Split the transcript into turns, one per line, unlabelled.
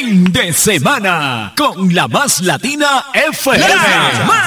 fin de semana con la más latina FM.